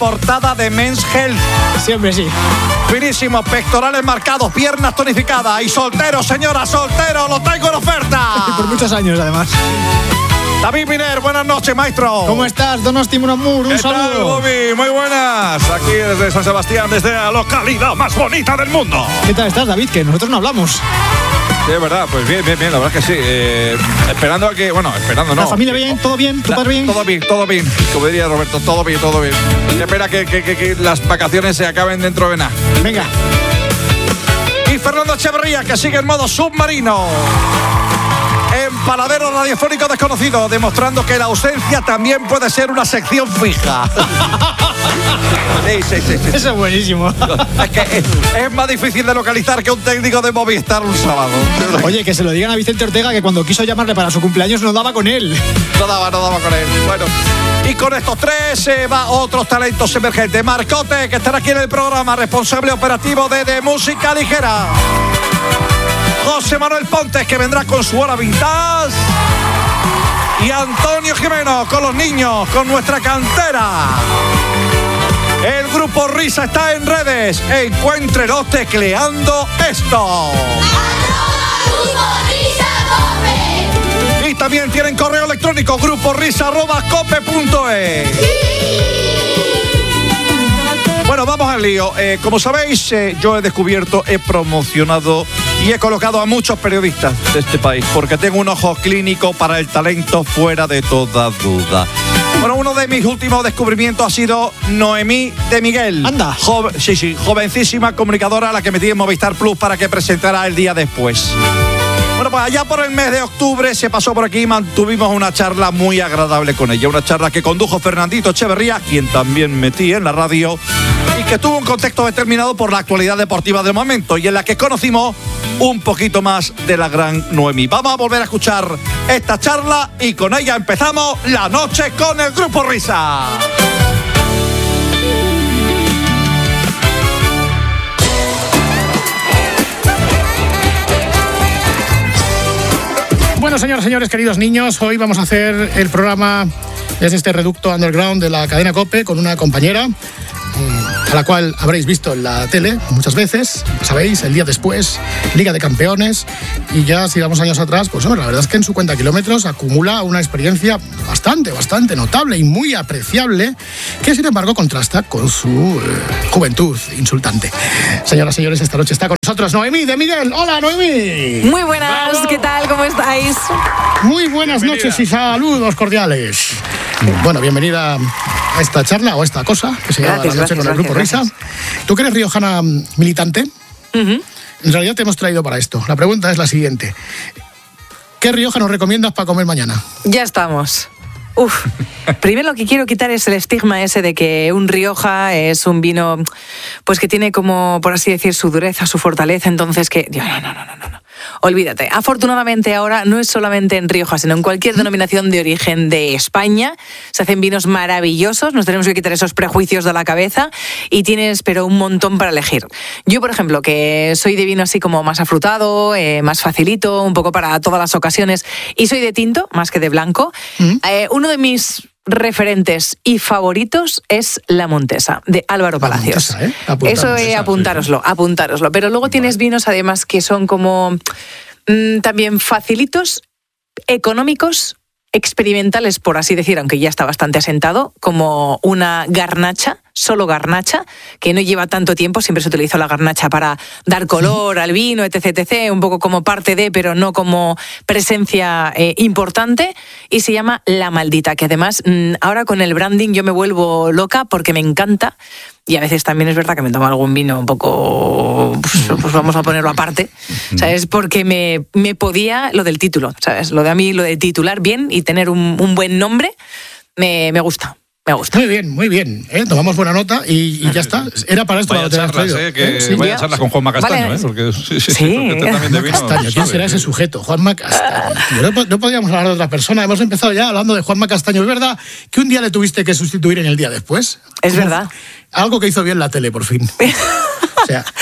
portada de Men's Health. Siempre sí. Finísimos, pectorales marcados, piernas tonificadas y soltero, señora, soltero, lo traigo en oferta. Y por muchos años, además. David Miner, buenas noches, maestro. ¿Cómo estás, Donosti Munamur? Un saludo. ¿Qué tal, Bobby? Muy buenas. Aquí desde San Sebastián, desde la localidad más bonita del mundo. ¿Qué tal estás, David? Que nosotros no hablamos. Sí, es verdad, pues bien, la verdad es que sí. Esperando a que, esperando no. ¿La familia bien? ¿Todo bien? ¿Tu padre bien? Todo bien. Como diría Roberto, todo bien. Espera que las vacaciones se acaben dentro de nada. Venga. Y Fernando Echeverría, que sigue en modo submarino. Paladero radiofónico desconocido, demostrando que la ausencia también puede ser una sección fija. Sí. Eso es buenísimo. Es que es más difícil de localizar que un técnico de Movistar un sábado. Oye, que se lo digan a Vicente Ortega, que cuando quiso llamarle para su cumpleaños no daba con él. No daba con él. Bueno, y con estos tres se va otros talentos emergentes. Marcote, que estará aquí en el programa, responsable operativo de música ligera. José Manuel Pontes, que vendrá con su hora vintage. Y Antonio Jimeno con los niños, con nuestra cantera. El Grupo Risa está en redes. Encuéntrelos tecleando esto. Y también tienen correo electrónico gruporisa@cope.es. Bueno, vamos al lío. Como sabéis, yo he descubierto, he promocionado y he colocado a muchos periodistas de este país porque tengo un ojo clínico para el talento fuera de toda duda. Bueno, uno de mis últimos descubrimientos ha sido Noemí de Miguel. Anda. Jovencísima comunicadora a la que metí en Movistar Plus para que presentara el día después. Bueno, pues allá por el mes de octubre se pasó por aquí y mantuvimos una charla muy agradable con ella. Una charla que condujo Fernandito Echeverría, quien también metí en la radio, y que tuvo un contexto determinado por la actualidad deportiva del momento y en la que conocimos un poquito más de la gran Noemí. Vamos a volver a escuchar esta charla y con ella empezamos la noche con el Grupo Risa. Bueno, señoras y señores, queridos niños, hoy vamos a hacer el programa desde este reducto underground de la cadena COPE con una compañera a la cual habréis visto en la tele muchas veces, sabéis, el día después, Liga de Campeones, y ya si vamos años atrás, pues hombre, la verdad es que en su cuenta kilómetros acumula una experiencia bastante notable y muy apreciable, que sin embargo contrasta con su juventud insultante. Señoras y señores, esta noche está con nosotros Noemí de Miguel. ¡Hola, Noemí! Muy buenas, ¿qué tal? ¿Cómo estáis? Muy buenas noches y saludos cordiales. Bueno, bienvenida a esta charla o esta cosa que se llama La Noche con el Grupo Risa. Tú que eres riojana militante, en realidad te hemos traído para esto. La pregunta es la siguiente. ¿Qué Rioja nos recomiendas para comer mañana? Ya estamos. Primero lo que quiero quitar es el estigma ese de que un Rioja es un vino pues que tiene como, por así decir, su dureza, su fortaleza, entonces que... No. Olvídate. Afortunadamente ahora no es solamente en Rioja, sino en cualquier denominación de origen de España. Se hacen vinos maravillosos, nos tenemos que quitar esos prejuicios de la cabeza y tienes, pero un montón para elegir. Yo, por ejemplo, que soy de vino así como más afrutado, más facilito, un poco para todas las ocasiones, y soy de tinto más que de blanco, uno de mis referentes y favoritos es La Montesa, de Álvaro Palacios. Eso apuntároslo. Pero luego tienes vinos además que son como también facilitos, económicos, experimentales, por así decir, aunque ya está bastante asentado, como una garnacha, solo garnacha, que no lleva tanto tiempo, siempre se utilizó la garnacha para dar color al vino, etc., un poco como parte de, pero no como presencia importante, y se llama La Maldita, que además ahora con el branding yo me vuelvo loca porque me encanta, y a veces también es verdad que me tomo algún vino un poco, pues vamos a ponerlo aparte, ¿sabes? Porque me podía lo del título, ¿sabes? Lo de titular bien y tener un buen nombre, me gusta. Me gusta. Muy bien. Tomamos buena nota y ya está. Era para esto. Vaya charlas, vaya charlas con Juanma Castaño, vale. Porque también de vino. Castaño. ¿Quién será ese sujeto? Juanma Castaño. No podíamos hablar de otra persona. Hemos empezado ya hablando de Juanma Castaño. ¿Es verdad que un día le tuviste que sustituir en el día después? Es verdad. Algo que hizo bien la tele, por fin. O sea...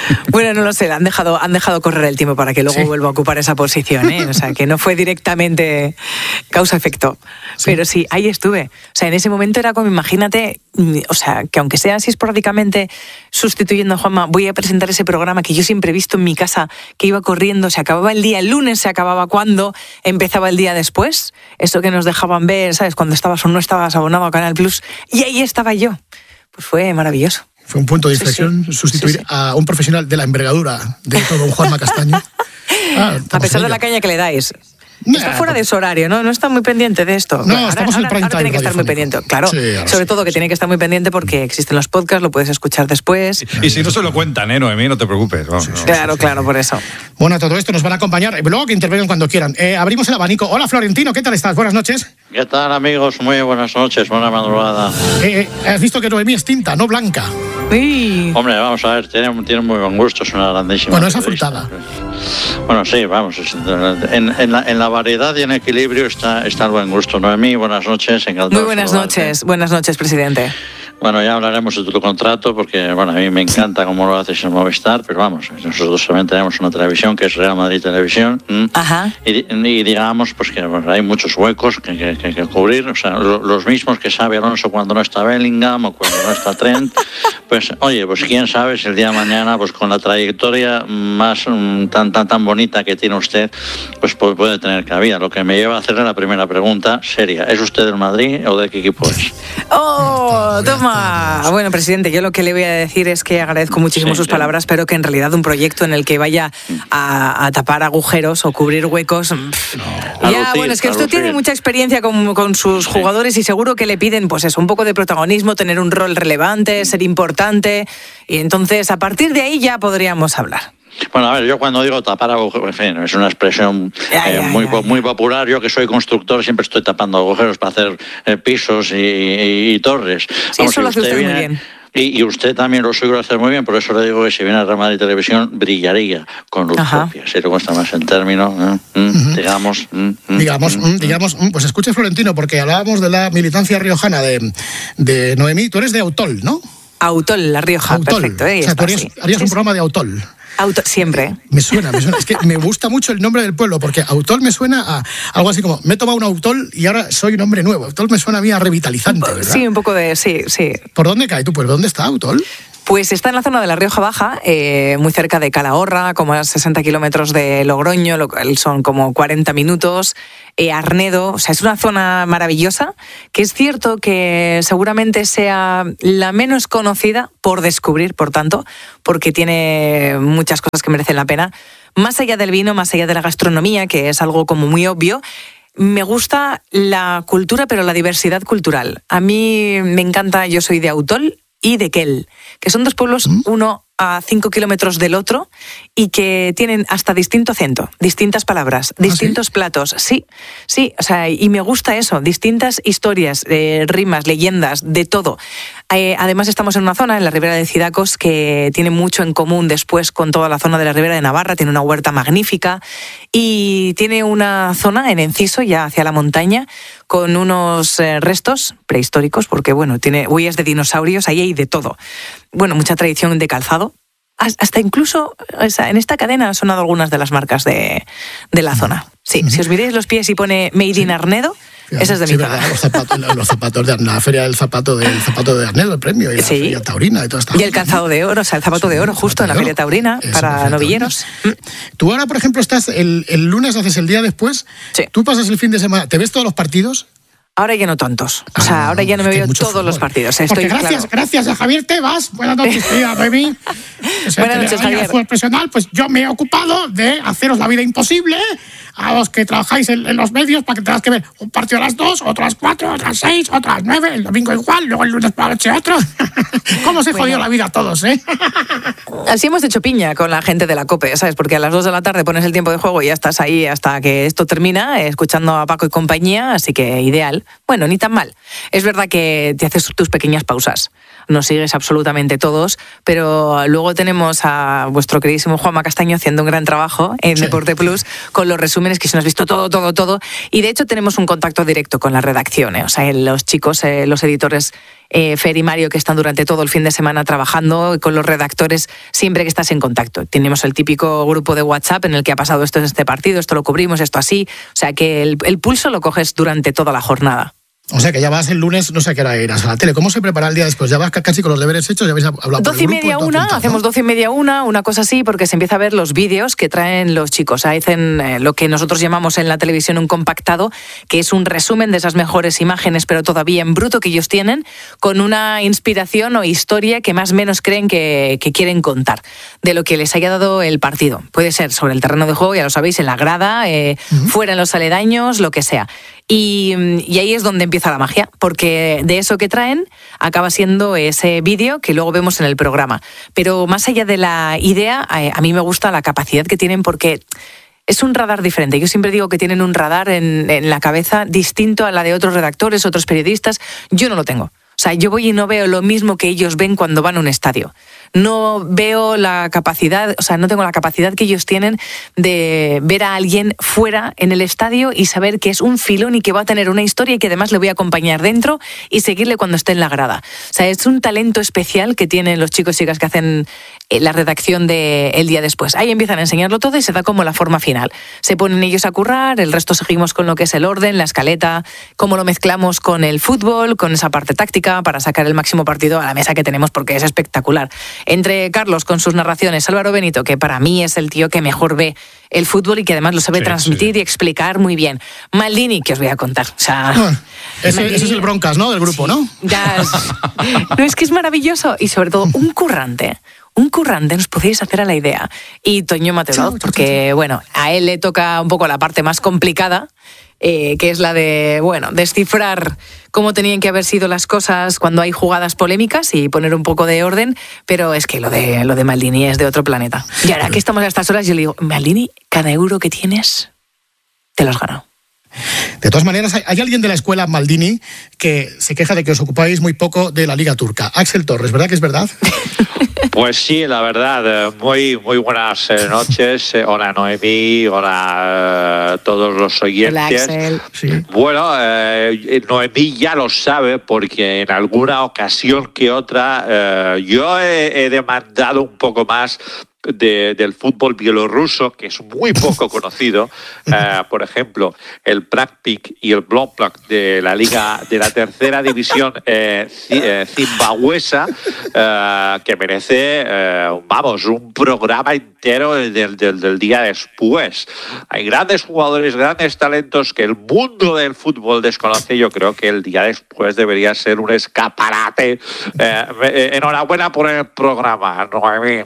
Bueno, no lo sé, han dejado correr el tiempo para que luego vuelva a ocupar esa posición, ¿eh? O sea, que no fue directamente causa-efecto. Sí. Pero sí, ahí estuve. O sea, en ese momento era como, imagínate, o sea, que aunque sea así esporádicamente sustituyendo a Juanma, voy a presentar ese programa que yo siempre he visto en mi casa, que iba corriendo, se acababa el día, el lunes se acababa cuando empezaba el día después. Eso que nos dejaban ver, ¿sabes? Cuando estabas o no estabas abonado a Canal Plus. Y ahí estaba yo. Pues fue maravilloso. Fue un punto de inflexión sustituir a un profesional de la envergadura de todo un Juanma Castaño. A pesar de la caña que le dais. Está fuera de su horario, ¿no? No está muy pendiente de esto. No, estamos en el prime time. Tiene que estar muy pendiente, claro. Sí, sobre todo que tiene que estar muy pendiente porque existen los podcasts, lo puedes escuchar después. Y si no se lo cuentan, Noemí, no te preocupes. Claro, por eso. Bueno, todo esto nos van a acompañar. Luego que intervengan cuando quieran. Abrimos el abanico. Hola, Florentino, ¿qué tal estás? Buenas noches. ¿Qué tal, amigos? Muy buenas noches, buena madrugada. Has visto que Noemí es tinta, no blanca. Sí. Hombre, vamos a ver, tiene muy buen gusto, es una grandísima. Bueno, es afrutada. Bueno, sí, vamos. En la variedad y en equilibrio está el buen gusto. Noemí, buenas noches. Muy buenas noches, presidente. Bueno, ya hablaremos de tu contrato porque, bueno, a mí me encanta cómo lo haces en Movistar, pero vamos, nosotros también tenemos una televisión que es Real Madrid Televisión. Ajá. Y digamos pues que bueno, hay muchos huecos que cubrir, o sea, los mismos que sabe Alonso cuando no está Bellingham o cuando no está Trent. Pues, oye, pues quién sabe si el día de mañana, pues con la trayectoria más tan bonita que tiene usted, pues puede tener cabida. Lo que me lleva a hacerle la primera pregunta seria. ¿Es usted del Madrid o de qué equipo es? ¡Oh, toma! Bueno, presidente, yo lo que le voy a decir es que agradezco muchísimo sus palabras, pero que en realidad un proyecto en el que vaya a tapar agujeros o cubrir huecos... Bueno, es que usted tiene mucha experiencia con sus jugadores y seguro que le piden, pues eso, un poco de protagonismo, tener un rol relevante, ser importante, y entonces a partir de ahí ya podríamos hablar. Bueno, a ver, yo cuando digo tapar agujeros, en fin, es una expresión muy popular. Yo que soy constructor siempre estoy tapando agujeros para hacer pisos y torres. Sí, vamos, eso lo hace usted muy bien. Y usted también lo suele hacer muy bien, por eso le digo que si viene a Real Madrid Televisión brillaría con luz propia. Si le cuesta más en términos, digamos. Pues escuche, Florentino, porque hablábamos de la militancia riojana de Noemí. Tú eres de Autol, ¿no? Autol, La Rioja, Autol. Perfecto. O sea, tú harías un programa de Autol. Siempre. Me suena. Es que me gusta mucho el nombre del pueblo, porque Autol me suena a algo así como, me he tomado un Autol y ahora soy un hombre nuevo. Autol me suena a mí a revitalizante, ¿verdad? Sí, un poco de... Sí. ¿Por dónde cae tu pueblo? ¿Dónde está Autol? Pues está en la zona de La Rioja Baja, muy cerca de Calahorra, como a 60 kilómetros de Logroño, son como 40 minutos. Arnedo, o sea, es una zona maravillosa, que es cierto que seguramente sea la menos conocida por descubrir, por tanto, porque tiene muchas cosas que merecen la pena. Más allá del vino, más allá de la gastronomía, que es algo como muy obvio, me gusta la cultura, pero la diversidad cultural. A mí me encanta, yo soy de Autol y de Quel, que son dos pueblos, uno a 5 kilómetros del otro, y que tienen hasta distinto acento, distintas palabras, distintos platos. Sí, o sea, y me gusta eso, distintas historias, rimas, leyendas, de todo. Además estamos en una zona, en la Ribera de Cidacos, que tiene mucho en común después con toda la zona de la Ribera de Navarra, tiene una huerta magnífica y tiene una zona en Enciso, ya hacia la montaña, con unos restos prehistóricos, porque bueno, tiene huellas de dinosaurios, ahí hay de todo. Bueno, mucha tradición de calzado. Hasta incluso en esta cadena han sonado algunas de las marcas de la zona. Sí, si os miráis los pies y pone Made in Arnedo, esa es de mi zona. Los zapatos de la feria del zapato de Arnedo, el premio, y la feria taurina y toda esta. Y el calzado de oro, o sea, el zapato de oro justo en la feria taurina para novilleros. Tú ahora, por ejemplo, estás el lunes, haces el día después. Sí. Tú pasas el fin de semana, ¿te ves todos los partidos? Ahora ya no tantos. O sea, ahora ya no me veo todos los partidos. Gracias a Javier Tebas. Buenas noches, tía, baby. Buenas noches, Javier. Profesional, pues yo me he ocupado de haceros la vida imposible a los que trabajáis en los medios para que tengas que ver un partido a las 2, otro a las 4, otro a las 6, otro a las 9, el domingo igual, luego el lunes por la noche otro. ¿Cómo se jodió la vida a todos, Así hemos hecho piña con la gente de la COPE, ¿sabes? Porque a las 2 de la tarde pones el tiempo de juego y ya estás ahí hasta que esto termina, escuchando a Paco y compañía, así que ideal. Bueno, ni tan mal. Es verdad que te haces tus pequeñas pausas. nos sigues absolutamente todos, pero luego tenemos a vuestro queridísimo Juanma Castaño haciendo un gran trabajo en Deporte Plus con los resúmenes que se nos ha visto todo, y de hecho tenemos un contacto directo con la redacción, o sea, los chicos, los editores Fer y Mario, que están durante todo el fin de semana trabajando con los redactores siempre que estás en contacto. Tenemos el típico grupo de WhatsApp en el que ha pasado esto en este partido, esto lo cubrimos, esto así, o sea que el pulso lo coges durante toda la jornada. O sea que ya vas el lunes, no sé a qué hora irás a la tele. ¿Cómo se prepara el día después? ¿Ya vas casi con los deberes hechos? ¿Ya habéis hablado por el grupo? 12:30, 1, hacemos 12:30, 1, una cosa así, porque se empieza a ver los vídeos que traen los chicos. Hacen lo que nosotros llamamos en la televisión un compactado, que es un resumen de esas mejores imágenes, pero todavía en bruto, que ellos tienen, con una inspiración o historia que más o menos creen que quieren contar, de lo que les haya dado el partido. Puede ser sobre el terreno de juego, ya lo sabéis, en la grada, fuera en los aledaños, lo que sea. Y ahí es donde empieza la magia, porque de eso que traen acaba siendo ese vídeo que luego vemos en el programa. Pero más allá de la idea, a mí me gusta la capacidad que tienen, porque es un radar diferente. Yo siempre digo que tienen un radar en la cabeza distinto a la de otros redactores, otros periodistas. Yo no lo tengo. O sea, yo voy y no veo lo mismo que ellos ven cuando van a un estadio. No veo la capacidad, o sea, no tengo la capacidad que ellos tienen de ver a alguien fuera en el estadio y saber que es un filón y que va a tener una historia y que además le voy a acompañar dentro y seguirle cuando esté en la grada. O sea, es un talento especial que tienen los chicos y chicas que hacen la redacción de El Día Después. Ahí empiezan a enseñarlo todo y se da como la forma final. Se ponen ellos a currar, el resto seguimos con lo que es el orden, la escaleta, cómo lo mezclamos con el fútbol, con esa parte táctica para sacar el máximo partido a la mesa que tenemos, porque es espectacular. Entre Carlos con sus narraciones, Álvaro Benito, que para mí es el tío que mejor ve el fútbol y que además lo sabe transmitir y explicar muy bien. Maldini, que os voy a contar. O sea, ese es el Broncas, ¿no? Del grupo, ¿no? No, es que es maravilloso. Y sobre todo, un currante, nos podéis hacer a la idea. Y Toño Mateo, porque, bueno, a él le toca un poco la parte más complicada, que es la de, bueno, descifrar cómo tenían que haber sido las cosas cuando hay jugadas polémicas y poner un poco de orden, pero es que lo de Maldini es de otro planeta. Y ahora que estamos a estas horas, yo le digo, Maldini, cada euro que tienes, te lo has ganado. De todas maneras, hay alguien de la escuela Maldini que se queja de que os ocupáis muy poco de la Liga Turca. Axel Torres, ¿verdad que es verdad? Pues sí, la verdad, muy buenas noches. Hola Noemí, hola todos los oyentes. Hola Axel. Sí. Bueno, Noemí ya lo sabe porque en alguna ocasión que otra yo he demandado un poco más del fútbol bielorruso, que es muy poco conocido. Por ejemplo, el Praktik y el Blomplak de la liga de la tercera división zimbabuesa, que merece un programa entero del día después. Hay grandes jugadores, grandes talentos que el mundo del fútbol desconoce. Yo creo que el día después debería ser un escaparate. Enhorabuena por el programa, Noemí.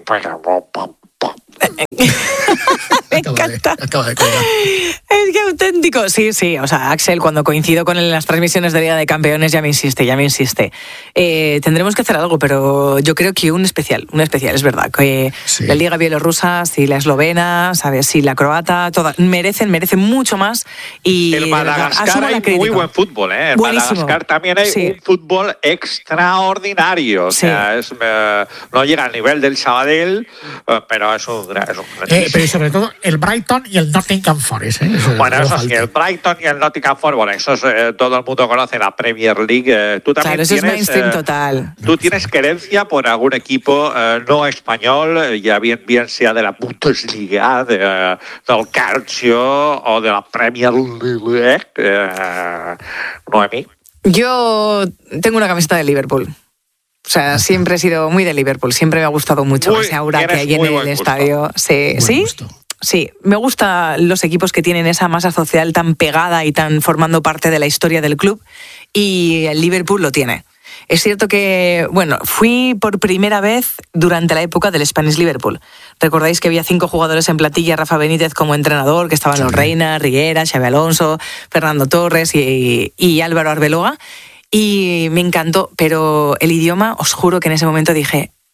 Me encanta. Acaba de colgar. Es que auténtico. Sí, o sea, Axel, cuando coincido con él en las transmisiones de Liga de Campeones, ya me insiste. Tendremos que hacer algo, pero yo creo que un especial, es verdad, que sí. La Liga bielorrusa, si la eslovena, ¿sabes? Si la croata, todas merecen mucho más. Y el Madagascar hay muy buen fútbol, ¿eh? En Madagascar también hay un fútbol extraordinario. O sea, no llega al nivel del Sabadell, pero es un pero sobre todo el Brighton y el Nottingham Forest. Bueno, eso sí, el Brighton y el Nottingham Forest, bueno, eso es, todo el mundo conoce la Premier League. Tú también eso es mainstream total. Tú tienes querencia por algún equipo no español, ya bien sea de la Bundesliga, del Calcio o de la Premier League. Noemí. Yo tengo una camiseta de Liverpool. O sea, siempre he sido muy de Liverpool, siempre me ha gustado mucho ese aura que hay en el estadio. Sí, me gustan los equipos que tienen esa masa social tan pegada y tan formando parte de la historia del club, y el Liverpool lo tiene. Es cierto que, bueno, fui por primera vez durante la época del Spanish Liverpool. Recordáis que había 5 jugadores en plantilla, Rafa Benítez como entrenador, que estaban los Reina, Riera, Xabi Alonso, Fernando Torres y Álvaro Arbeloa. Y me encantó, pero el idioma, os juro que en ese momento dije,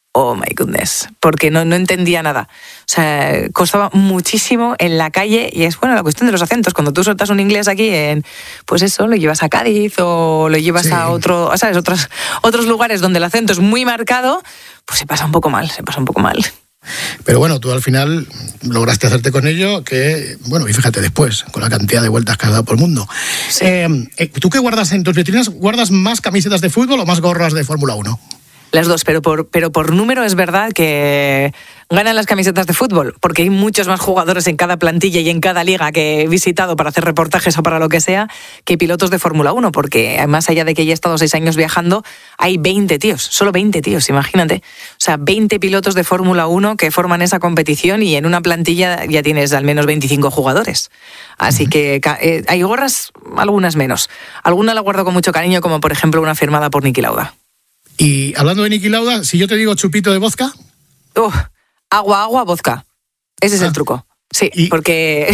oh my goodness, porque no entendía nada. O sea, costaba muchísimo en la calle, y es bueno la cuestión de los acentos. Cuando tú sueltas un inglés aquí pues eso, lo llevas a Cádiz o lo llevas a otro, ¿sabes? Otros lugares donde el acento es muy marcado, pues se pasa un poco mal. Pero bueno, tú al final lograste hacerte con ello, que, bueno, y fíjate después, con la cantidad de vueltas que has dado por el mundo. Sí. ¿Tú qué guardas en tus vitrinas? ¿Guardas más camisetas de fútbol o más gorras de Fórmula 1? Las dos, pero por número es verdad que ganan las camisetas de fútbol, porque hay muchos más jugadores en cada plantilla y en cada liga que he visitado para hacer reportajes o para lo que sea, que pilotos de Fórmula 1, porque más allá de que ya he estado 6 años viajando, hay 20 tíos, solo 20 tíos, imagínate. O sea, 20 pilotos de Fórmula 1 que forman esa competición, y en una plantilla ya tienes al menos 25 jugadores. Así que hay gorras, algunas menos. Alguna la guardo con mucho cariño, como por ejemplo una firmada por Niki Lauda. Y hablando de Niki Lauda, si yo te digo chupito de vodka... Agua, vodka. Ese es el truco. Sí, porque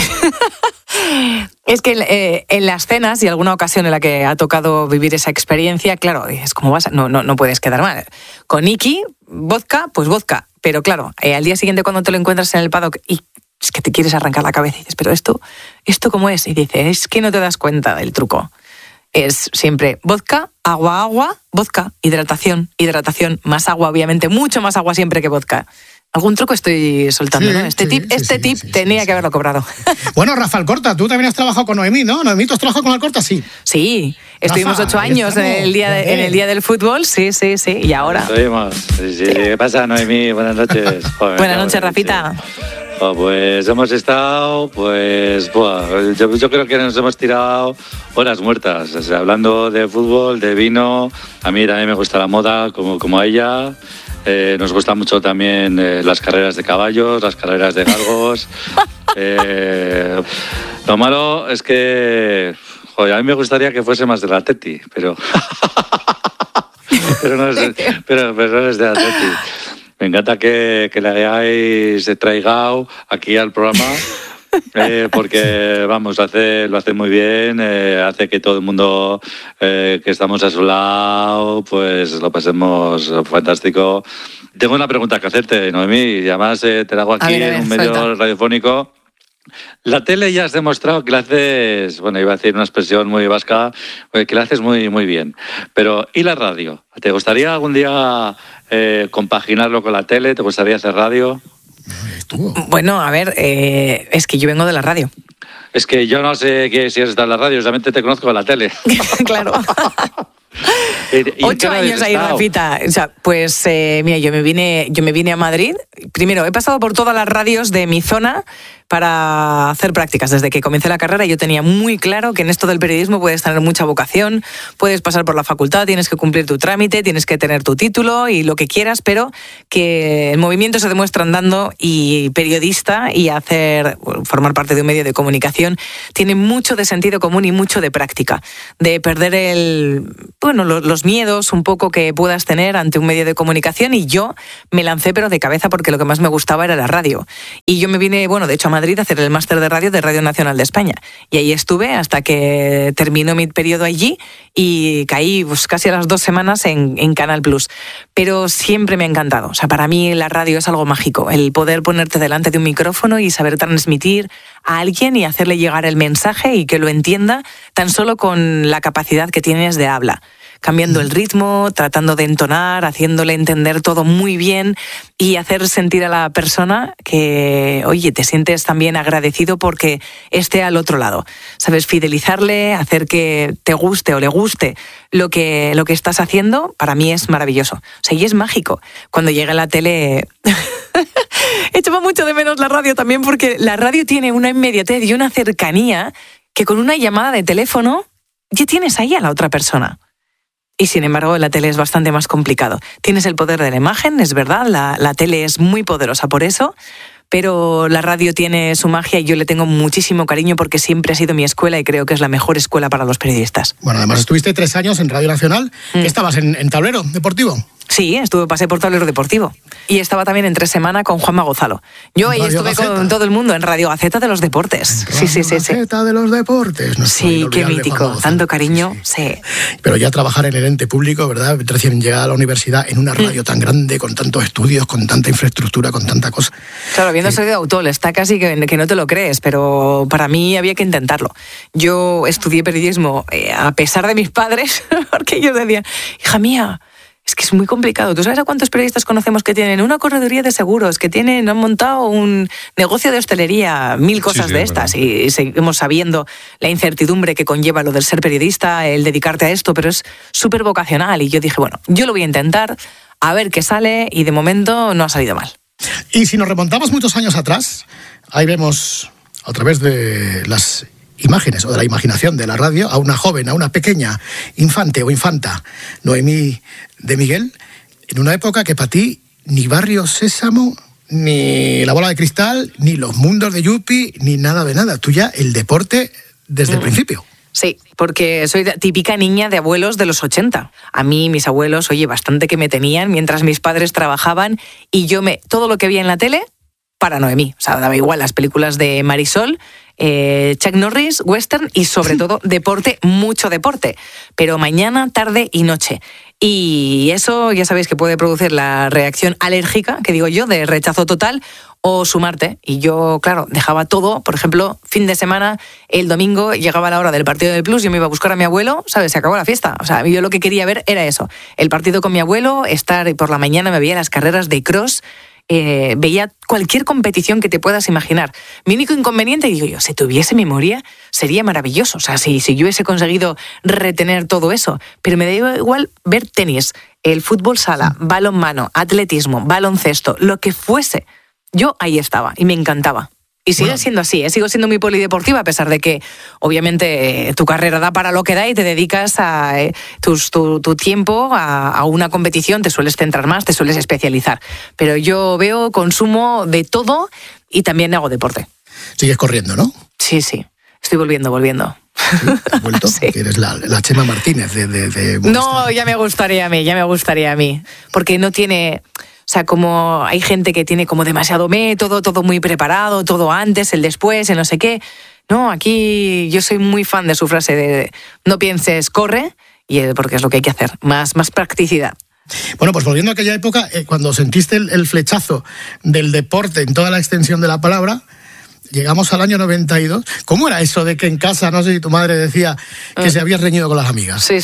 es que en las cenas y alguna ocasión en la que ha tocado vivir esa experiencia, claro, dices, ¿cómo vas? No puedes quedar mal. Con Niki, vodka, pues vodka. Pero claro, al día siguiente cuando te lo encuentras en el paddock y es que te quieres arrancar la cabeza y dices, ¿pero esto cómo es? Y dices, es que no te das cuenta del truco. Es siempre vodka, agua, vodka, hidratación, más agua, obviamente, mucho más agua siempre que vodka. Algún truco estoy soltando, ¿no? Este tip tenía que haberlo cobrado. Bueno, Rafa Alcorta, tú también has trabajado con Noemí, ¿no? ¿Noemí, tú has trabajado con Alcorta? Sí. Sí, estuvimos 8 años en el día del fútbol, sí, y ahora... ¿Qué pasa, Noemí? Buenas noches. Joder, buenas noches, Rafita. Pues hemos estado, yo creo que nos hemos tirado horas muertas, o sea, hablando de fútbol, de vino. A mí también me gusta la moda, como a ella. Nos gustan mucho también las carreras de caballos, las carreras de galgos. Lo malo es que, a mí me gustaría que fuese más del Atleti, pero no es del Atleti. Me encanta que le hayáis traigado aquí al programa, porque, vamos, lo hace muy bien, hace que todo el mundo que estamos a su lado, pues lo pasemos fantástico. Tengo una pregunta que hacerte, Noemí, y además te la hago aquí en un medio radiofónico. La tele ya has demostrado que la haces, iba a decir una expresión muy vasca, que la haces muy, muy bien. Pero, ¿y la radio? ¿Te gustaría algún día compaginarlo con la tele? ¿Te gustaría hacer radio? Bueno, a ver, es que yo vengo de la radio. Es que yo no sé si has estado en la radio, solamente te conozco en la tele. Claro. 8 años ahí, Rafita. O sea, pues mira, yo me vine a Madrid. Primero, he pasado por todas las radios de mi zona para hacer prácticas. Desde que comencé la carrera yo tenía muy claro que en esto del periodismo puedes tener mucha vocación, puedes pasar por la facultad, tienes que cumplir tu trámite, tienes que tener tu título y lo que quieras, pero que el movimiento se demuestra andando, y periodista y formar parte de un medio de comunicación tiene mucho de sentido común y mucho de práctica, de perder los miedos un poco que puedas tener ante un medio de comunicación, y yo me lancé pero de cabeza porque lo que más me gustaba era la radio. Y yo me vine, de hecho, a Madrid a hacer el máster de Radio Nacional de España. Y ahí estuve hasta que terminó mi periodo allí y caí casi a las 2 semanas en Canal Plus. Pero siempre me ha encantado. O sea, para mí la radio es algo mágico. El poder ponerte delante de un micrófono y saber transmitir a alguien y hacerle llegar el mensaje y que lo entienda tan solo con la capacidad que tienes de habla. Cambiando el ritmo, tratando de entonar, haciéndole entender todo muy bien y hacer sentir a la persona que, oye, te sientes también agradecido porque esté al otro lado. Sabes, fidelizarle, hacer que te guste o le guste lo que estás haciendo, para mí es maravilloso. O sea, y es mágico. Cuando llega la tele... Echaba mucho de menos la radio también, porque la radio tiene una inmediatez y una cercanía que con una llamada de teléfono ya tienes ahí a la otra persona. Y sin embargo, en la tele es bastante más complicado. Tienes el poder de la imagen, es verdad, la tele es muy poderosa por eso, pero la radio tiene su magia y yo le tengo muchísimo cariño porque siempre ha sido mi escuela y creo que es la mejor escuela para los periodistas. Bueno, además estuviste 3 años en Radio Nacional. ¿Estabas en Tablero Deportivo? Sí, pasé por Tablero Deportivo. Y estaba también en 3 semanas con Juanma Gonzalo. Yo ahí estuve con todo el mundo en Radio Gaceta de los Deportes. Sí. Gaceta de los Deportes. Sí, qué mítico. Tanto cariño, sí. Pero ya trabajar en el ente público, ¿verdad? Recién llegada a la universidad, en una radio tan grande, con tantos estudios, con tanta infraestructura, con tanta cosa. Claro, habiendo salido de Autol, está casi que no te lo crees, pero para mí había que intentarlo. Yo estudié periodismo a pesar de mis padres, porque ellos decían, hija mía, es que es muy complicado. ¿Tú sabes a cuántos periodistas conocemos que tienen una correduría de seguros, que han montado un negocio de hostelería, 1000 cosas de estas? Y seguimos sabiendo la incertidumbre que conlleva lo del ser periodista, el dedicarte a esto, pero es súper vocacional. Y yo dije, bueno, yo lo voy a intentar, a ver qué sale, y de momento no ha salido mal. Y si nos remontamos muchos años atrás, ahí vemos, a través de las imágenes o de la imaginación de la radio, a una joven, a una pequeña infante o infanta, Noemí de Miguel, en una época que para ti ni Barrio Sésamo, ni La Bola de Cristal, ni Los Mundos de Yupi, ni nada de nada. Tú ya el deporte desde el principio. Sí, porque soy típica niña de abuelos de los 80. A mí, mis abuelos, bastante que me tenían mientras mis padres trabajaban y todo lo que veía en la tele, para Noemí. O sea, daba igual las películas de Marisol, Chuck Norris, western y sobre todo deporte, mucho deporte, pero mañana, tarde y noche. Y eso ya sabéis que puede producir la reacción alérgica, que digo yo, de rechazo total, o sumarte. Y yo, claro, dejaba todo. Por ejemplo, fin de semana, el domingo llegaba la hora del partido del Plus, yo me iba a buscar a mi abuelo, ¿sabes? Se acabó la fiesta. O sea, yo lo que quería ver era eso, el partido con mi abuelo, estar por la mañana, me veía las carreras de cross, veía cualquier competición que te puedas imaginar. Mi único inconveniente, digo yo, si tuviese memoria, sería maravilloso. O sea, si yo hubiese conseguido retener todo eso. Pero me da igual ver tenis, el fútbol sala, balonmano, atletismo, baloncesto, lo que fuese. Yo ahí estaba y me encantaba. Y sigue siendo así, sigo siendo muy polideportiva, a pesar de que, obviamente, tu carrera da para lo que da y te dedicas a tu tiempo a una competición, te sueles centrar más, te sueles especializar. Pero yo consumo de todo y también hago deporte. Sigues corriendo, ¿no? Sí, estoy volviendo. ¿Sí? ¿Has vuelto? Sí. Que eres la Chema Martínez de No, ya me gustaría a mí, porque no tiene... O sea, como hay gente que tiene como demasiado método, todo muy preparado, todo antes, el después, el no sé qué. No, aquí yo soy muy fan de su frase de no pienses, corre, porque es lo que hay que hacer, más practicidad. Bueno, pues volviendo a aquella época, cuando sentiste el flechazo del deporte en toda la extensión de la palabra, llegamos al año 92. ¿Cómo era eso de que en casa, no sé si tu madre decía que se habías reñido con las amigas? Sí.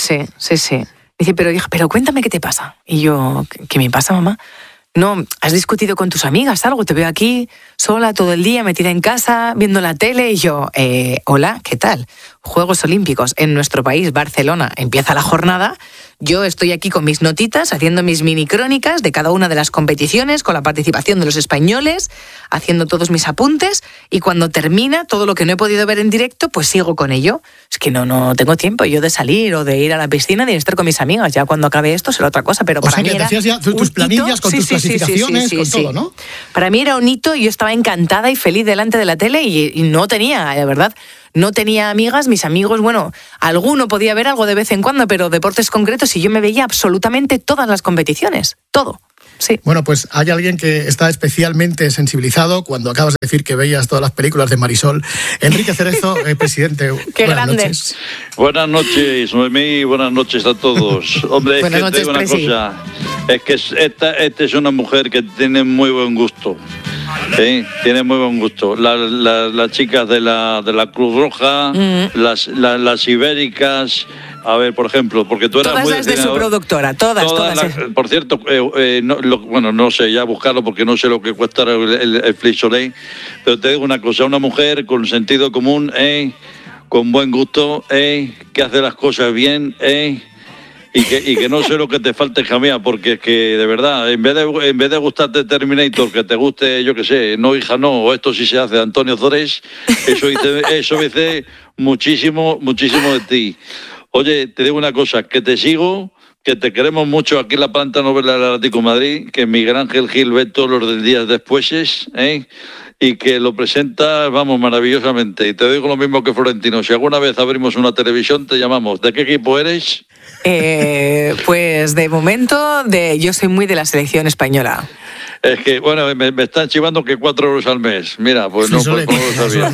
Dice, pero cuéntame qué te pasa. Y yo, ¿qué me pasa, mamá? No, has discutido con tus amigas, algo, te veo aquí sola todo el día, metida en casa, viendo la tele, y yo, hola, ¿qué tal? Juegos Olímpicos en nuestro país, Barcelona, empieza la jornada, yo estoy aquí con mis notitas, haciendo mis mini crónicas de cada una de las competiciones, con la participación de los españoles, haciendo todos mis apuntes, y cuando termina todo lo que no he podido ver en directo, pues sigo con ello. Es que no tengo tiempo yo de salir o de ir a la piscina, de estar con mis amigas. Ya cuando acabe esto será otra cosa, pero para mí era hacías ya tus planillas con tus clasificaciones, con todo, ¿no? Para mí era un hito y yo estaba encantada y feliz delante de la tele y no tenía, de verdad, no tenía amigas, mis amigos, bueno, alguno podía ver algo de vez en cuando, pero deportes concretos y yo me veía absolutamente todas las competiciones, todo. Sí. Bueno, pues hay alguien que está especialmente sensibilizado cuando acabas de decir que veías todas las películas de Marisol. Enrique Cerezo, presidente. Qué buenas grande. Noches. Buenas noches, Noemí, buenas noches a todos. Hombre, es buenas que noches, te digo una Presi. cosa, es que esta es una mujer que tiene muy buen gusto. ¿Sí? Tiene muy buen gusto. Las chicas de la Cruz Roja, las ibéricas. A ver, por ejemplo, porque tú eras Todas muy las de su productora, todas. Por cierto, no sé, ya buscarlo porque no sé lo que cuesta el Flix Soleil, pero te digo una cosa, una mujer con sentido común, con buen gusto, que hace las cosas bien, y que no sé lo que te falte, hija mía, porque es que de verdad, en vez de gustarte Terminator, que te guste, yo qué sé, no hija no, o esto sí se hace, Antonio Zores, eso dice muchísimo de ti. Oye, te digo una cosa, que te sigo que te queremos mucho aquí en la planta novela del Atlético de Madrid, que Miguel Ángel Gil ve todos los días después, y que lo presenta, vamos, maravillosamente. Y te digo lo mismo que Florentino, si alguna vez abrimos una televisión te llamamos. ¿De qué equipo eres? Pues de momento, yo soy muy de la selección española. Es que, bueno, me están chivando que 4 euros al mes. Mira, pues no, pues no lo sabía.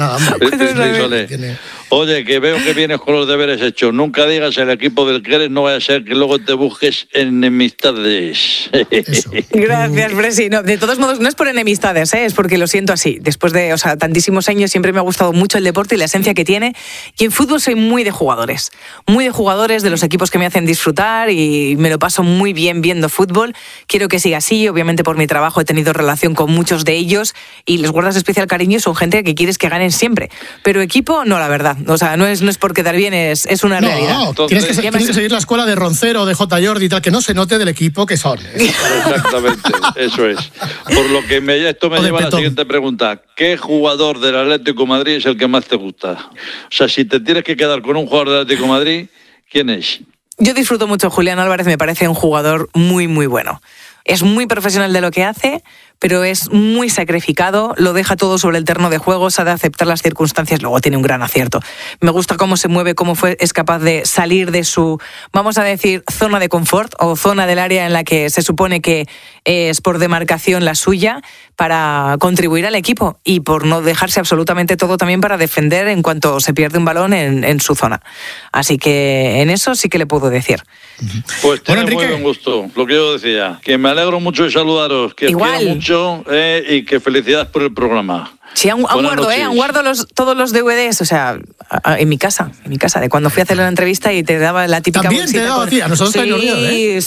Oye, que veo que vienes con los deberes hechos. Nunca digas el equipo del que eres, no vaya a ser que luego te busques enemistades. Gracias, Presi. No, de todos modos, no es por enemistades, es porque lo siento así. Después de tantísimos años siempre me ha gustado mucho el deporte y la esencia que tiene. Y en fútbol soy muy de jugadores. Muy de jugadores, de los equipos que me hacen disfrutar y me lo paso muy bien viendo fútbol. Quiero que siga así. Obviamente por mi trabajo he tenido relación con muchos de ellos y les guardas especial cariño. Son gente que quieres que ganen siempre. Pero equipo, no, la verdad. O sea, no es por quedar bien, es una realidad. Tienes que seguir la escuela de Roncero, de J. Jordi y tal, que no se note del equipo que son. Exactamente, eso es. Por lo que esto me lleva a la siguiente pregunta. ¿Qué jugador del Atlético de Madrid es el que más te gusta? O sea, si te tienes que quedar con un jugador del Atlético de Madrid, ¿quién es? Yo disfruto mucho. Julián Álvarez me parece un jugador muy, muy bueno. Es muy profesional de lo que hace, pero es muy sacrificado, lo deja todo sobre el terreno de juego, sabe aceptar las circunstancias, luego tiene un gran acierto. Me gusta cómo se mueve, es capaz de salir de su, vamos a decir, zona de confort o zona del área en la que se supone que es por demarcación la suya para contribuir al equipo y por no dejarse absolutamente todo también para defender en cuanto se pierde un balón en su zona. Así que en eso sí que le puedo decir. Pues tiene muy buen gusto, lo que yo decía, que me alegro mucho de saludaros, que os quiero mucho y que felicidades por el programa. Sí, aún guardo todos los DVDs, o sea, en mi casa, de cuando fui a hacer la entrevista y te daba la típica bolsita. También te daba, tía, a nosotros también nos dio,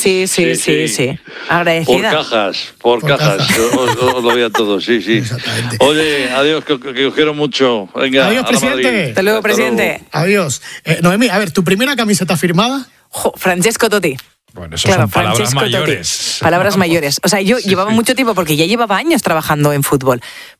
Sí. Agradecida. Por cajas, os lo voy a todos, sí. Exactamente. Oye, adiós, que os quiero mucho. Venga, adiós, presidente. Hasta luego, presidente. Adiós. Noemí, a ver, ¿tu primera camiseta firmada? Francesco Totti. Bueno, eso son palabras mayores. Palabras mayores. O sea, yo llevaba mucho tiempo, porque ya llevaba años trabajando en fútbol,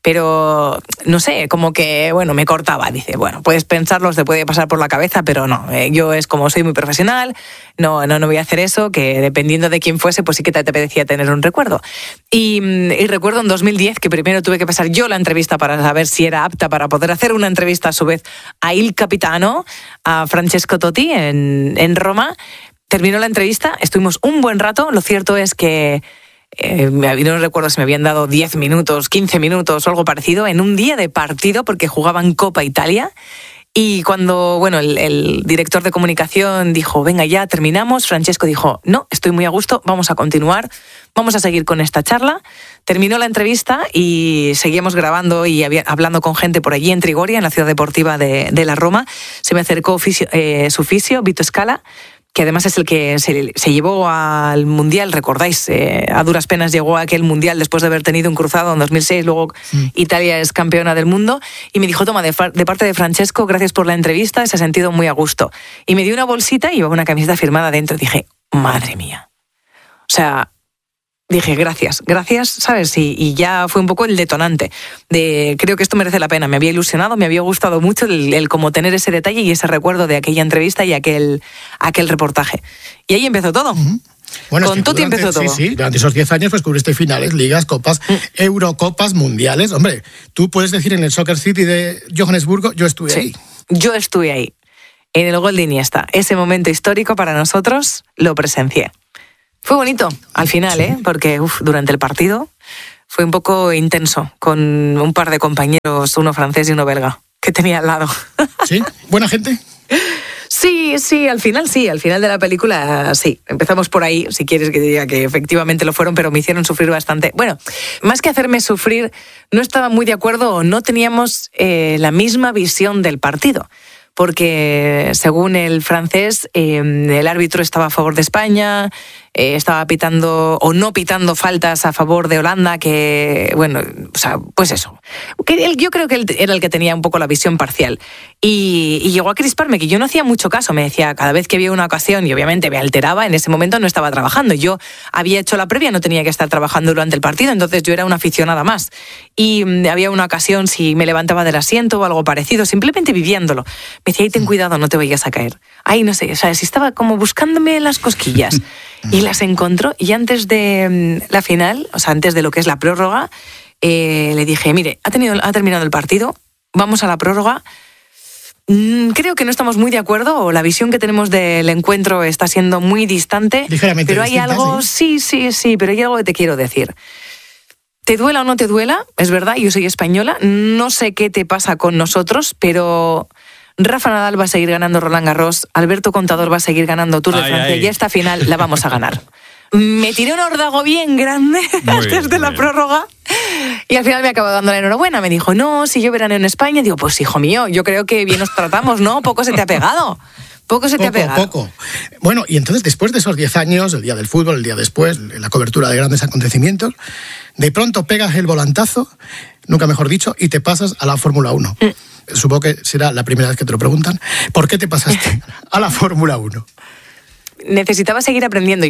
pero no sé, como que, bueno, me cortaba. Dice, bueno, puedes pensarlo, te puede pasar por la cabeza, pero no. Yo es como soy muy profesional, no voy a hacer eso, que dependiendo de quién fuese, pues sí que te apetecía tener un recuerdo. Y recuerdo en 2010 que primero tuve que pasar yo la entrevista para saber si era apta para poder hacer una entrevista a su vez a Il Capitano, a Francesco Totti en Roma. Terminó la entrevista, estuvimos un buen rato. Lo cierto es que no recuerdo si me habían dado 10 minutos, 15 minutos o algo parecido en un día de partido porque jugaban Copa Italia. Y cuando el director de comunicación dijo, venga ya, terminamos, Francesco dijo, no, estoy muy a gusto, vamos a continuar, vamos a seguir con esta charla. Terminó la entrevista y seguíamos grabando y hablando con gente por allí en Trigoria, en la ciudad deportiva de la Roma. Se me acercó su fisio, Vito Scala, que además es el que se llevó al Mundial, recordáis, a duras penas llegó a aquel Mundial después de haber tenido un cruzado en 2006, luego Italia es campeona del mundo, y me dijo, toma, de parte de Francesco, gracias por la entrevista, se ha sentido muy a gusto. Y me dio una bolsita y llevaba una camiseta firmada dentro, dije, madre mía. O sea, dije, gracias, ¿sabes? Y ya fue un poco el detonante de creo que esto merece la pena. Me había ilusionado, me había gustado mucho el como tener ese detalle y ese recuerdo de aquella entrevista y aquel reportaje. Y ahí empezó todo. Bueno, con Totti empezó todo. Sí, durante esos 10 años pues cubriste finales, ligas, copas, Eurocopas, mundiales. Hombre, tú puedes decir en el Soccer City de Johannesburgo, yo estuve ahí. Yo estuve ahí, en el gol de Iniesta. Ese momento histórico para nosotros lo presencié. Fue bonito al final, porque durante el partido fue un poco intenso, con un par de compañeros, uno francés y uno belga, que tenía al lado. ¿Sí? ¿Buena gente? Sí, al final de la película sí. Empezamos por ahí, si quieres que diga que efectivamente lo fueron, pero me hicieron sufrir bastante. Bueno, más que hacerme sufrir, no estaba muy de acuerdo o no teníamos la misma visión del partido. Porque según el francés, el árbitro estaba a favor de España, estaba pitando o no pitando faltas a favor de Holanda, que, bueno, o sea, pues eso. Yo creo que él era el que tenía un poco la visión parcial. Y llegó a crisparme, que yo no hacía mucho caso. Me decía, cada vez que había una ocasión, y obviamente me alteraba, en ese momento no estaba trabajando. Yo había hecho la previa, no tenía que estar trabajando durante el partido, entonces yo era una aficionada más. Y había una ocasión, si me levantaba del asiento o algo parecido, simplemente viviéndolo. Me decía, ten cuidado, no te vayas a caer. Ay, no sé, o sea, si estaba como buscándome las cosquillas. y las encontró. Y antes de la final, o sea, antes de lo que es la prórroga, le dije, mire, ha terminado el partido, vamos a la prórroga. Creo que no estamos muy de acuerdo, o la visión que tenemos del encuentro está siendo muy distante. Ligeramente pero hay distinta, algo, sí, pero hay algo que te quiero decir. Te duela o no te duela, es verdad, yo soy española, no sé qué te pasa con nosotros, pero Rafa Nadal va a seguir ganando Roland Garros, Alberto Contador va a seguir ganando Tour de Francia y esta final la vamos a ganar. Me tiré un órdago bien grande antes de la prórroga y al final me acabó dando la enhorabuena. Me dijo, no, si yo veraneo en España. Digo, pues hijo mío, yo creo que bien nos tratamos, ¿no? Poco se te ha pegado. Poco. Bueno, y entonces después de esos 10 años, el día del fútbol, el día después, la cobertura de grandes acontecimientos, de pronto pegas el volantazo, nunca mejor dicho, y te pasas a la Fórmula 1. Supongo que será la primera vez que te lo preguntan. ¿Por qué te pasaste a la Fórmula 1? Necesitaba seguir aprendiendo.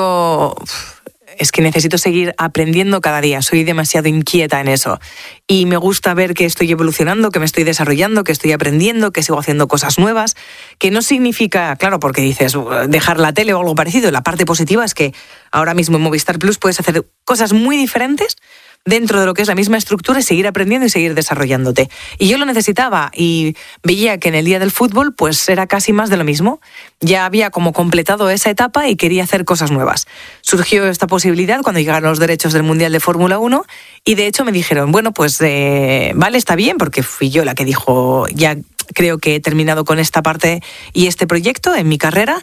Es que necesito seguir aprendiendo cada día. Soy demasiado inquieta en eso. Y me gusta ver que estoy evolucionando, que me estoy desarrollando, que estoy aprendiendo, que sigo haciendo cosas nuevas. Que no significa, claro, porque dices dejar la tele o algo parecido. La parte positiva es que ahora mismo en Movistar Plus puedes hacer cosas muy diferentes dentro de lo que es la misma estructura y seguir aprendiendo y seguir desarrollándote. Y yo lo necesitaba y veía que en el día del fútbol pues era casi más de lo mismo. Ya había como completado esa etapa y quería hacer cosas nuevas. Surgió esta posibilidad cuando llegaron los derechos del Mundial de Fórmula 1 y de hecho me dijeron, bueno, pues vale, está bien, porque fui yo la que dijo, ya creo que he terminado con esta parte y este proyecto en mi carrera.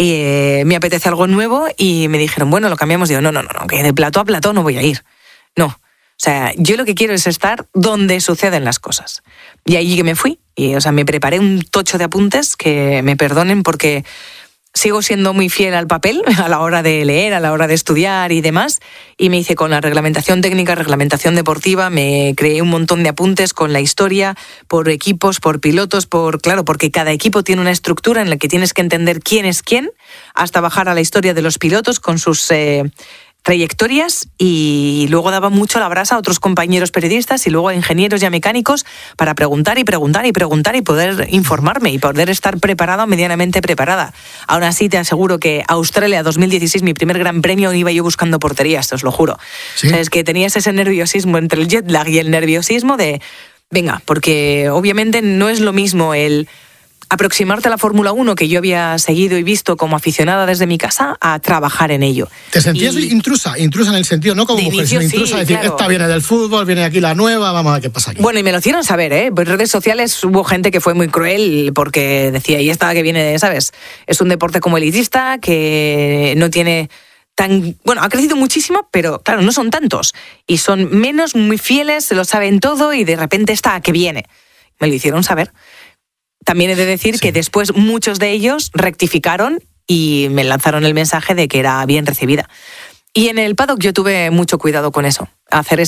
Me apetece algo nuevo y me dijeron, bueno, lo cambiamos. Digo, no, que de plató a plató no voy a ir. No, o sea, yo lo que quiero es estar donde suceden las cosas. Y allí que me fui, y o sea, me preparé un tocho de apuntes que me perdonen porque sigo siendo muy fiel al papel a la hora de leer, a la hora de estudiar y demás, y me hice con la reglamentación técnica, reglamentación deportiva, me creé un montón de apuntes con la historia, por equipos, por pilotos, porque cada equipo tiene una estructura en la que tienes que entender quién es quién, hasta bajar a la historia de los pilotos con sus trayectorias, y luego daba mucho la brasa a otros compañeros periodistas y luego a ingenieros y a mecánicos para preguntar y poder informarme y poder estar preparada, medianamente preparada. Aún así te aseguro que Australia 2016, mi primer gran premio, iba yo buscando porterías, te os lo juro. ¿Sí? O sea, es que tenías ese nerviosismo entre el jet lag y el nerviosismo de venga, porque obviamente no es lo mismo el aproximarte a la Fórmula 1, que yo había seguido y visto como aficionada desde mi casa, a trabajar en ello. ¿Te sentías intrusa en el sentido, no como mujer, sino intrusa, sí, decir, claro, esta viene del fútbol, viene aquí la nueva, vamos a ver qué pasa aquí? Bueno, y me lo hicieron saber, ¿eh? En redes sociales hubo gente que fue muy cruel porque decía, y esta que viene, ¿sabes? Es un deporte como elitista, que no tiene bueno, ha crecido muchísimo, pero claro, no son tantos. Y son menos, muy fieles, se lo saben todo, y de repente esta que viene. Me lo hicieron saber. También he de decir que después muchos de ellos rectificaron y me lanzaron el mensaje de que era bien recibida. Y en el paddock yo tuve mucho cuidado con eso, hacer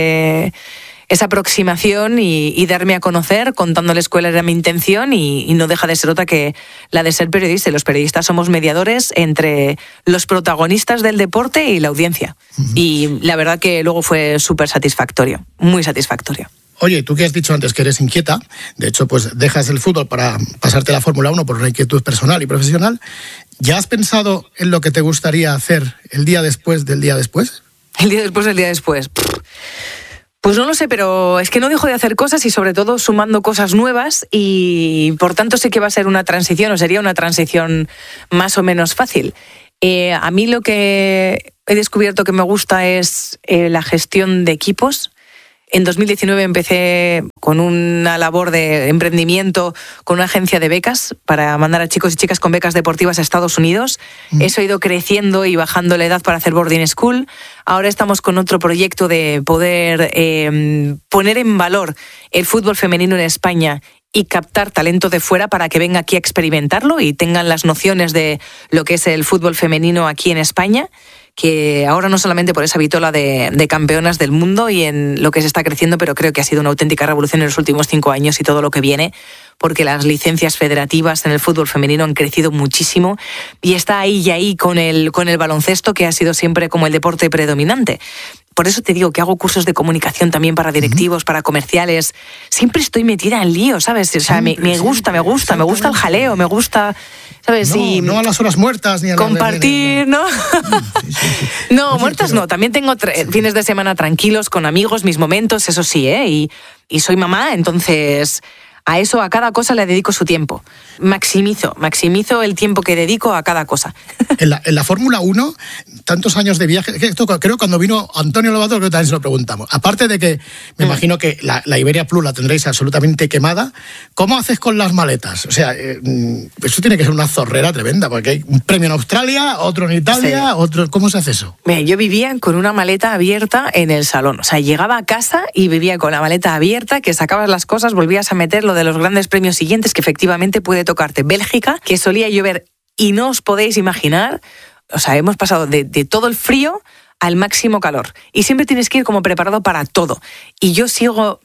esa aproximación y darme a conocer contándoles cuál era mi intención, y no deja de ser otra que la de ser periodista. Y los periodistas somos mediadores entre los protagonistas del deporte y la audiencia. Y la verdad que luego fue súper satisfactorio, muy satisfactorio. Oye, tú que has dicho antes que eres inquieta, de hecho, pues dejas el fútbol para pasarte a la Fórmula 1 por una inquietud personal y profesional. ¿Ya has pensado en lo que te gustaría hacer el día después del día después? El día después del día después. Pues no lo sé, pero es que no dejo de hacer cosas y sobre todo sumando cosas nuevas, y por tanto sé que va a ser una transición, o sería una transición más o menos fácil. A mí lo que he descubierto que me gusta es la gestión de equipos. En 2019 empecé con una labor de emprendimiento con una agencia de becas para mandar a chicos y chicas con becas deportivas a Estados Unidos. Eso ha ido creciendo y bajando la edad para hacer boarding school. Ahora estamos con otro proyecto de poder poner en valor el fútbol femenino en España y captar talento de fuera para que venga aquí a experimentarlo y tengan las nociones de lo que es el fútbol femenino aquí en España, que ahora no solamente por esa vitola de campeonas del mundo y en lo que se está creciendo, pero creo que ha sido una auténtica revolución en los últimos 5 años y todo lo que viene, porque las licencias federativas en el fútbol femenino han crecido muchísimo y está ahí y ahí con el baloncesto, que ha sido siempre como el deporte predominante. por eso te digo que hago cursos de comunicación también para directivos, para comerciales. Siempre estoy metida en lío, ¿sabes? O sea, me gusta el jaleo, me gusta, ¿sabes? No a las horas muertas ni a compartir, ¿no? No, muertas no. También tengo fines de semana tranquilos con amigos, mis momentos, eso sí, ¿eh? Y soy mamá, entonces a eso, a cada cosa le dedico su tiempo. Maximizo el tiempo que dedico a cada cosa. En la Fórmula 1, tantos años de viaje, esto creo que cuando vino Antonio Lobato, creo que también se lo preguntamos. Aparte de que me imagino que la Iberia Plus la tendréis absolutamente quemada, ¿cómo haces con las maletas? O sea, eso tiene que ser una zorrera tremenda, porque hay un premio en Australia, otro en Italia, otro... ¿Cómo se hace eso? Yo vivía con una maleta abierta en el salón. O sea, llegaba a casa y vivía con la maleta abierta, que sacabas las cosas, volvías a meter lo de los grandes premios siguientes, que efectivamente puede tocarte Bélgica, que solía llover y no os podéis imaginar, o sea, hemos pasado de todo el frío al máximo calor. Y siempre tienes que ir como preparado para todo. Y yo sigo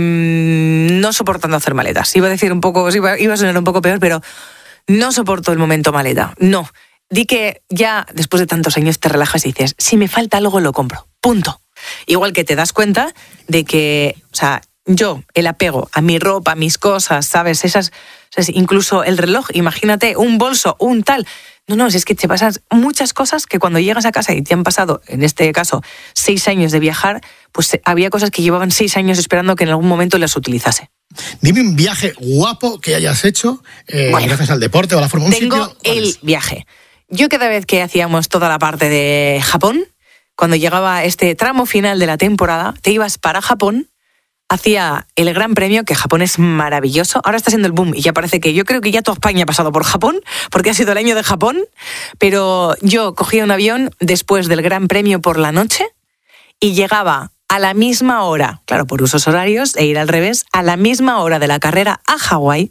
no soportando hacer maletas. Iba a decir un poco, iba a sonar un poco peor, pero no soporto el momento maleta. No. Di que ya después de tantos años te relajas y dices, si me falta algo lo compro. Punto. Igual que te das cuenta de que, o sea, yo, el apego a mi ropa, a mis cosas, ¿sabes? Incluso el reloj, imagínate, un bolso, un tal. No, si es que te pasan muchas cosas que cuando llegas a casa y te han pasado, en este caso, 6 años de viajar, pues había cosas que llevaban 6 años esperando que en algún momento las utilizase. Dime un viaje guapo que hayas hecho, gracias al deporte o a la Fórmula 1. Tengo el viaje. Yo cada vez que hacíamos toda la parte de Japón, cuando llegaba este tramo final de la temporada, te ibas para Japón, hacía el Gran Premio, que Japón es maravilloso. Ahora está siendo el boom y ya parece que yo creo que ya toda España ha pasado por Japón, porque ha sido el año de Japón. Pero yo cogía un avión después del Gran Premio por la noche y llegaba a la misma hora, claro, por usos horarios, e ir al revés, a la misma hora de la carrera a Hawái,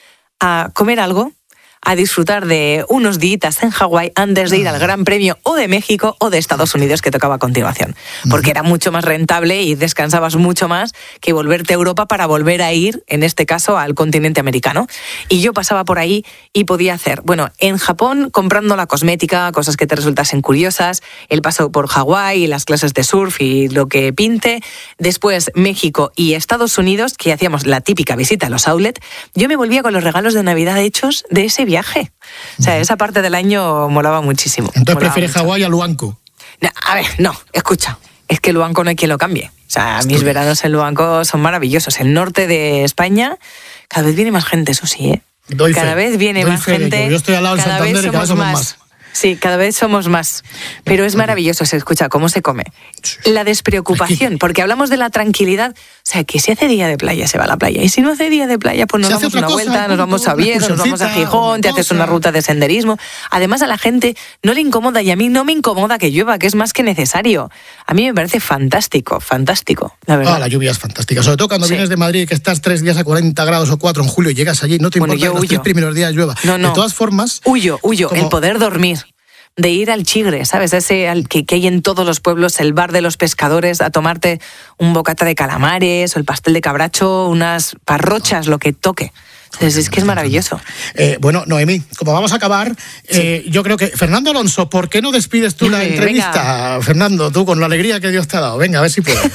a comer algo, a disfrutar de unos días en Hawái antes de ir al Gran Premio o de México o de Estados Unidos, que tocaba a continuación. Porque era mucho más rentable y descansabas mucho más que volverte a Europa para volver a ir, en este caso, al continente americano. Y yo pasaba por ahí y podía hacer, bueno, en Japón comprando la cosmética, cosas que te resultasen curiosas, el paso por Hawái, las clases de surf y lo que pinte. Después México y Estados Unidos, que hacíamos la típica visita a los outlet. Yo me volvía con los regalos de Navidad hechos de ese viaje. O sea, esa parte del año molaba muchísimo. Entonces prefieres Hawái a Luanco. No, a ver, no, escucha. Es que Luanco no hay quien lo cambie. O sea, mis veranos en Luanco son maravillosos. El norte de España, cada vez viene más gente, eso sí, ¿eh? Cada vez viene más gente. Yo estoy al lado de Santander y cada vez somos más. Sí, cada vez somos más. Pero es maravilloso, se escucha cómo se come. La despreocupación, porque hablamos de la tranquilidad. O sea, que si hace día de playa, se va a la playa. Y si no hace día de playa, pues nos damos una vuelta, nos vamos a Oviedo, nos vamos a Gijón, te haces una ruta de senderismo. Además, a la gente no le incomoda, y a mí no me incomoda que llueva, que es más que necesario. A mí me parece fantástico, la verdad. La lluvia es fantástica. Sobre todo cuando vienes de Madrid, que estás 3 días a 40 grados o 4 en julio y llegas allí, no te importa que los 3 primeros días llueva. No. De todas formas... Huyo. El poder dormir. De ir al Chigre, ¿sabes? Ese que hay en todos los pueblos, el bar de los pescadores, a tomarte un bocata de calamares o el pastel de cabracho, unas parrochas, lo que toque. Entonces, es que es maravilloso. Bueno, Noemí, como vamos a acabar, yo creo que... Fernando Alonso, ¿por qué no despides tú la entrevista? Venga. Fernando, tú con la alegría que Dios te ha dado. Venga, a ver si puedes.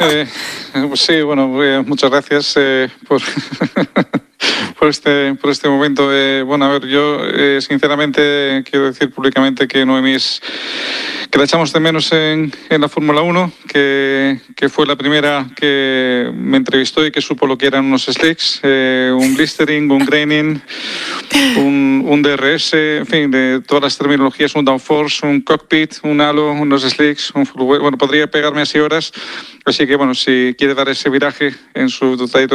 Bueno, muchas gracias por este momento. Bueno, a ver, yo sinceramente quiero decir públicamente que Noemí que la echamos de menos en la Fórmula 1, que fue la primera que me entrevistó y que supo lo que eran unos slicks, un blistering, un graining, un DRS, en fin, de todas las terminologías, un downforce, un cockpit, un halo, unos slicks, un full weight. Bueno, podría pegarme así horas, así que bueno, si quiere dar ese viraje en su trayectoria